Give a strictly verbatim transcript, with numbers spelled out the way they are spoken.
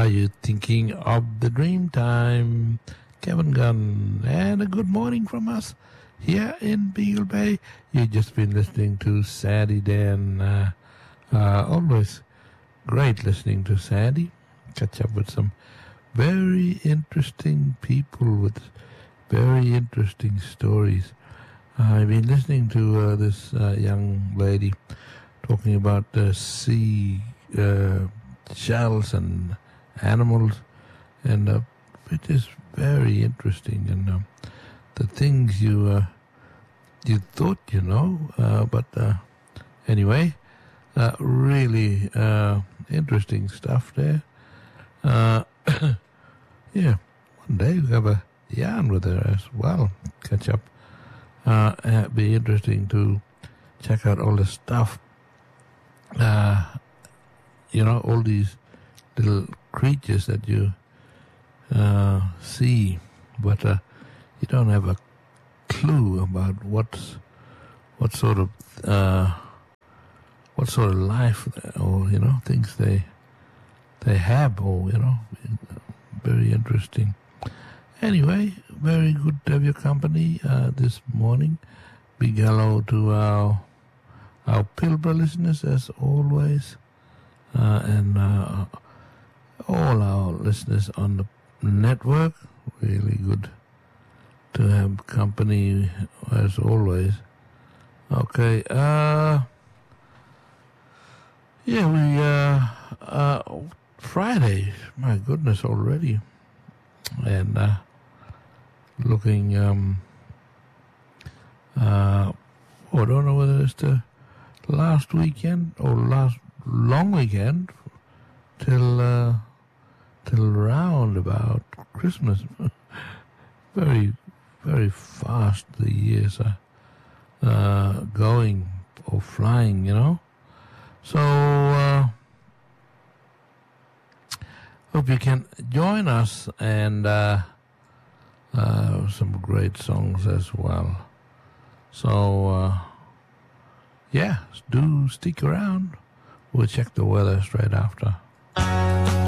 you thinking of the dream time? Kevin Gunn, and a good morning from us here in Beagle Bay. You've just been listening to Sandy Dan. Uh, uh, always great listening to Sandy. Catch up with some very interesting people with very interesting stories. Uh, I've been listening to uh, this uh, young lady talking about uh, sea uh, shells and animals, and uh, it is very interesting, and uh, the things you uh, you thought you know, uh, but uh, anyway, uh, really uh, interesting stuff there. Uh, yeah, one day we'll have a yarn with her as well. Catch up. Uh, it'd be interesting to check out all the stuff. Uh, you know, all these little creatures that you uh, see, but uh, you don't have a clue about what's what sort of uh, what sort of life or you know things they they have, or you know, very interesting. Anyway, very good to have your company uh, this morning. Big hello to our our Pilbara listeners as always, uh, and uh, all our listeners on the network. Really good to have company as always. Okay, uh, yeah, we uh, uh, Friday. My goodness, already, and uh, looking. Um, uh, oh, I don't know whether it's the last weekend or last long weekend till uh, till round about Christmas. very, very fast the years are uh, going or flying, you know. So uh, hope you can join us, and uh, uh, some great songs as well. So uh, yeah, do stick around. We'll check the weather straight after.